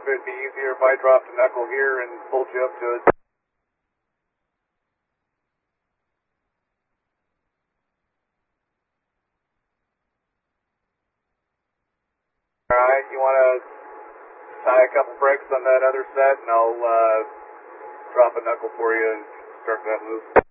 it'd be easier if I dropped a knuckle here and pulled you up to it. Alright, you want to tie a couple brakes on that other set and I'll drop a knuckle for you and start that move.